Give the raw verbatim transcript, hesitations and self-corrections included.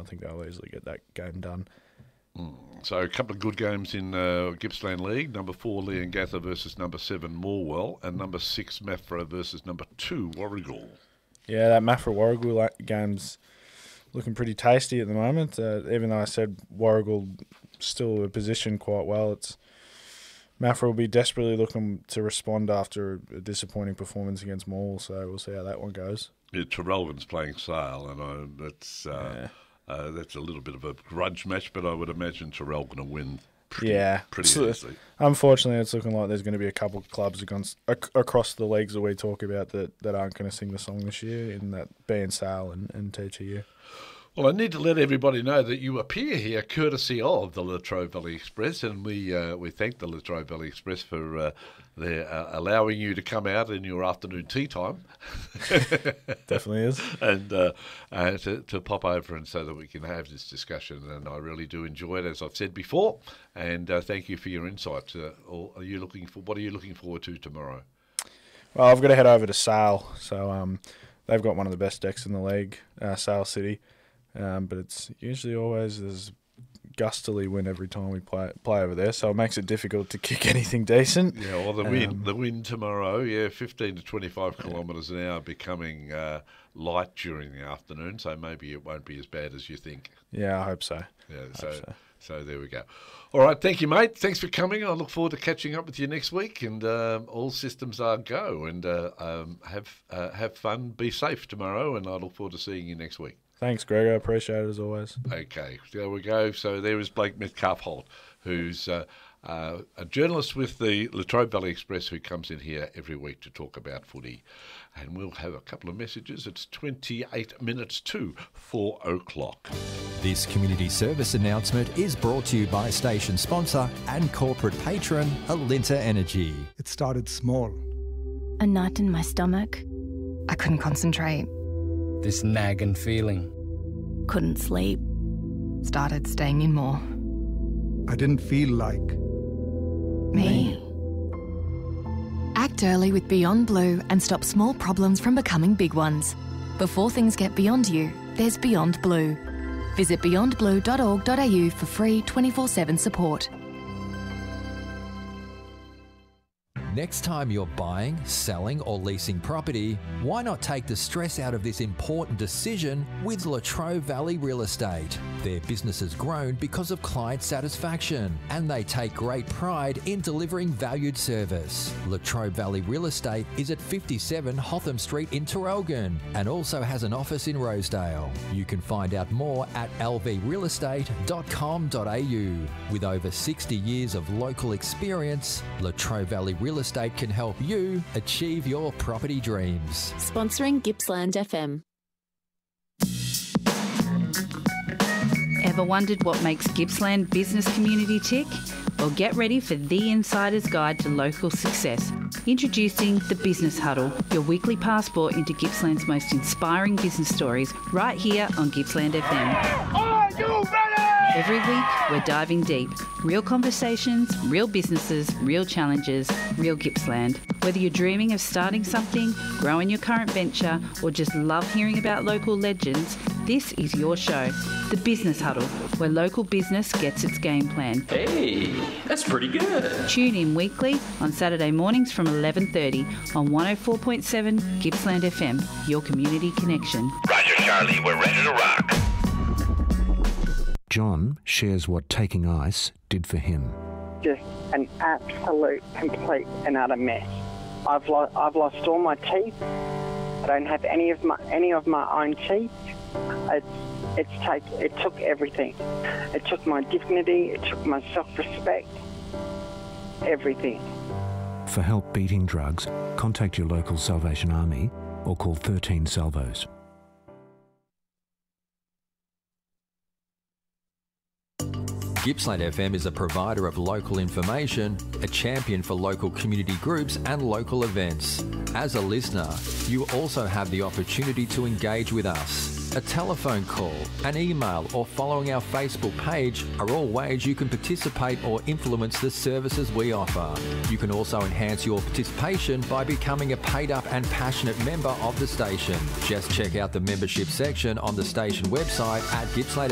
I think they'll easily get that game done. Mm. So a couple of good games in uh, Gippsland League. Number four, Leongatha versus number seven, Morwell, and number six, Maffra versus number two, Warragul. Yeah, that Maffra Warragul game's looking pretty tasty at the moment. Uh, even though I said Warragul still positioned quite well, it's Maffra will be desperately looking to respond after a disappointing performance against Morwell, so we'll see how that one goes. Yeah, Traralgon's playing Sale, and I, that's uh, yeah. uh, that's a little bit of a grudge match, but I would imagine Traralgon will win pretty, yeah. pretty so, easily. Unfortunately, it's looking like there's going to be a couple of clubs against, ac- across the leagues that we talk about that, that aren't going to sing the song this year, in that being Sale and, and T T U. Well, I need to let everybody know that you appear here courtesy of the Latrobe Valley Express, and we uh, we thank the Latrobe Valley Express for uh, their uh, allowing you to come out in your afternoon tea time. Definitely is. And uh, uh, to, to pop over and so that we can have this discussion, and I really do enjoy it, as I've said before. And uh, thank you for your insights. Uh, are you looking for what are you looking forward to tomorrow? Well, I've got to head over to Sale, so um, they've got one of the best decks in the league, uh, Sale City. Um, but it's usually always there's gustily win every time we play play over there, so it makes it difficult to kick anything decent. Yeah, well, the wind, um, the wind tomorrow, yeah, fifteen to twenty-five kilometres an hour, becoming uh, light during the afternoon, so maybe it won't be as bad as you think. Yeah, I hope so. Yeah, I so, so so there we go. All right, thank you, mate. Thanks for coming. I look forward to catching up with you next week, and um, all systems are go. And uh, um, have uh, have fun, be safe tomorrow, and I look forward to seeing you next week. Thanks, Greg. I appreciate it as always. Okay, there we go. So there is Blake Metcalf-Holt, who's uh, uh, a journalist with the Latrobe Valley Express, who comes in here every week to talk about footy. And we'll have a couple of messages. It's twenty-eight minutes to four o'clock. This community service announcement is brought to you by station sponsor and corporate patron, Alinta Energy. It started small. A knot in my stomach. I couldn't concentrate. This nagging feeling. Couldn't sleep. Started staying in more. I didn't feel like... Me. Act early with Beyond Blue and stop small problems from becoming big ones. Before things get beyond you, there's Beyond Blue. Visit beyond blue dot org dot a u for free twenty-four seven support. Next time you're buying, selling or leasing property, why not take the stress out of this important decision with Latrobe Valley Real Estate? Their business has grown because of client satisfaction, and they take great pride in delivering valued service. Latrobe Valley Real Estate is at fifty-seven Hotham Street in Traralgon and also has an office in Rosedale. You can find out more at l v real estate dot com dot a u. With over sixty years of local experience, Latrobe Valley Real Estate can help you achieve your property dreams. Sponsoring Gippsland F M. Ever wondered what makes Gippsland business community tick? Well, get ready for the insider's guide to local success. Introducing The Business Huddle, your weekly passport into Gippsland's most inspiring business stories, right here on Gippsland F M. Are you ready? Every week, we're diving deep. Real conversations, real businesses, real challenges, real Gippsland. Whether you're dreaming of starting something, growing your current venture, or just love hearing about local legends, this is your show. The Business Huddle, where local business gets its game plan. Hey, that's pretty good. Tune in weekly on Saturday mornings from eleven thirty on one oh four point seven Gippsland F M, your community connection. Roger, Charlie, we're ready to rock. John shares what taking ice did for him. Just an absolute, complete and utter mess. I've, lo- I've lost all my teeth. I don't have any of my any of my own teeth. It's it's take it took everything. It took my dignity. It took my self-respect. Everything. For help beating drugs, contact your local Salvation Army or call thirteen Salvos. Gippsland F M is a provider of local information, a champion for local community groups and local events. As a listener, you also have the opportunity to engage with us. A telephone call, an email or following our Facebook page are all ways you can participate or influence the services we offer. You can also enhance your participation by becoming a paid up and passionate member of the station. Just check out the membership section on the station website at Gippsland